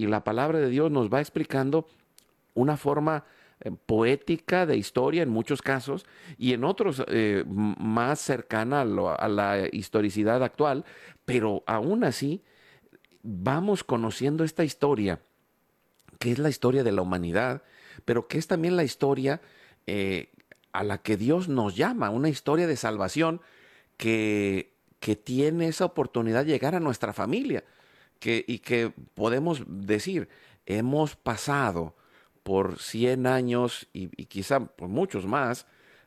y la palabra de Dios nos va explicando una forma poética de historia en muchos casos y en otros más cercana a la historicidad actual, pero aún así vamos conociendo esta historia, que es la historia de la humanidad, pero que es también la historia eh, a la que Dios nos llama, una historia de salvación que tiene esa oportunidad de llegar a nuestra familia, y que podemos decir, hemos pasado por 100 años y quizá por muchos más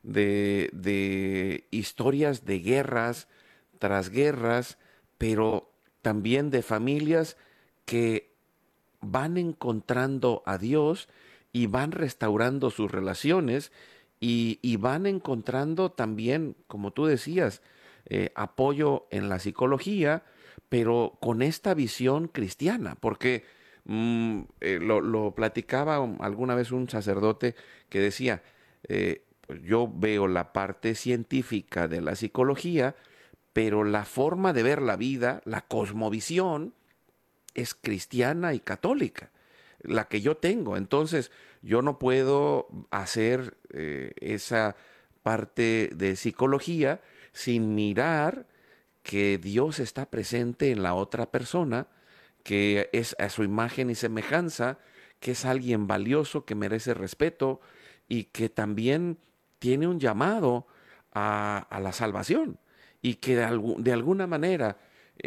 de historias de guerras tras guerras, pero también de familias que van encontrando a Dios y van restaurando sus relaciones y van encontrando también, como tú decías, apoyo en la psicología, pero con esta visión cristiana, porque lo platicaba alguna vez un sacerdote que decía, pues yo veo la parte científica de la psicología, pero la forma de ver la vida, la cosmovisión, es cristiana y católica, la que yo tengo. Entonces, yo no puedo hacer esa parte de psicología sin mirar que Dios está presente en la otra persona, que es a su imagen y semejanza, que es alguien valioso, que merece respeto y que también tiene un llamado a la salvación y que de alguna manera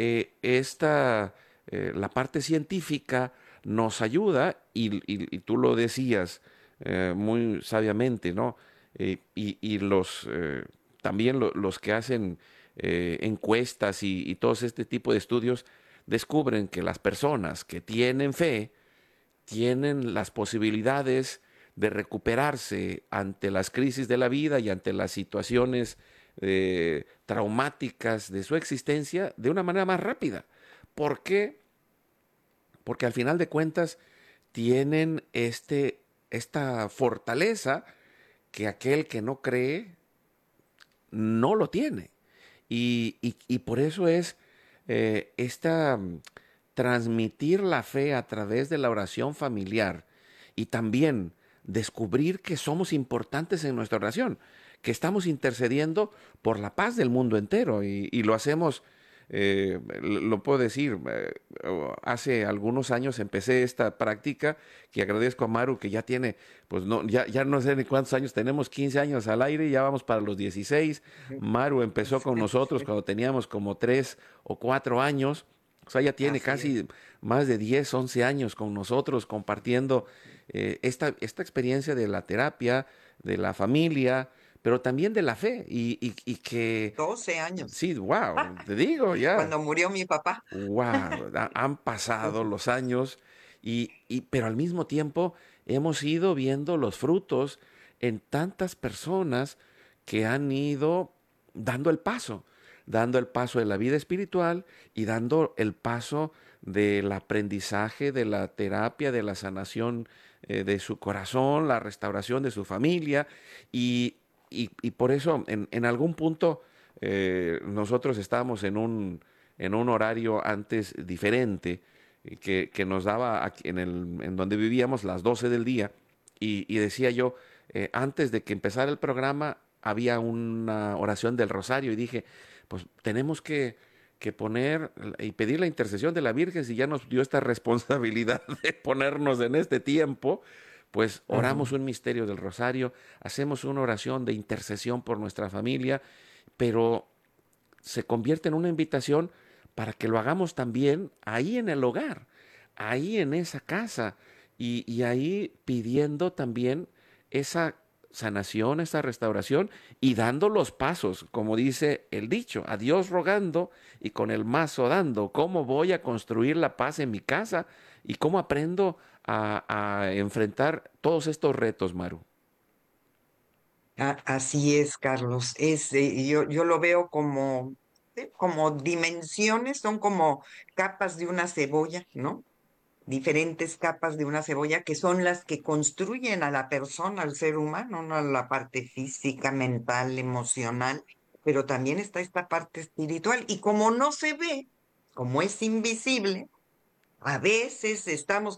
la parte científica nos ayuda y tú lo decías muy sabiamente, ¿no? También los que hacen encuestas y todos este tipo de estudios descubren que las personas que tienen fe tienen las posibilidades de recuperarse ante las crisis de la vida y ante las situaciones traumáticas de su existencia de una manera más rápida. ¿Por qué? Porque al final de cuentas tienen esta fortaleza que aquel que no cree no lo tiene. Y por eso es transmitir la fe a través de la oración familiar y también descubrir que somos importantes en nuestra oración, que estamos intercediendo por la paz del mundo entero y lo hacemos, lo puedo decir, hace algunos años empecé esta práctica que agradezco a Maru que ya tiene, pues no, ya no sé ni cuántos años tenemos, 15 años al aire, ya vamos para los 16. Maru empezó con nosotros cuando teníamos como 3 o 4 años. O sea, ya tiene Así es. casi más de 10, 11 años con nosotros compartiendo esta experiencia de la terapia, de la familia, pero también de la fe. Y que, 12 años. sí, wow, te digo, ya, Cuando murió mi papá. wow, han pasado los años, pero al mismo tiempo hemos ido viendo los frutos en tantas personas que han ido dando dando el paso de la vida espiritual y dando el paso del aprendizaje, de la terapia, de la sanación de su corazón, la restauración de su familia. Y por eso en algún punto nosotros estábamos en un horario antes diferente, que nos daba en donde vivíamos las 12 del día, y decía yo, antes de que empezara el programa, había una oración del rosario, y dije, pues tenemos que poner y pedir la intercesión de la Virgen, si ya nos dio esta responsabilidad de ponernos en este tiempo, pues oramos Ujú. un misterio del rosario, hacemos una oración de intercesión por nuestra familia, pero se convierte en una invitación para que lo hagamos también ahí en el hogar, ahí en esa casa, y ahí pidiendo también esa sanación, esa restauración y dando los pasos, como dice el dicho, a Dios rogando y con el mazo dando. ¿Cómo voy a construir la paz en mi casa y cómo aprendo a enfrentar todos estos retos, Maru? Así es, Carlos. Yo lo veo como, sí, como dimensiones, son como capas de una cebolla, ¿no? Diferentes capas de una cebolla que son las que construyen a la persona, al ser humano, ¿no? La parte física, mental, emocional, pero también está esta parte espiritual. Y como no se ve, como es invisible, a veces estamos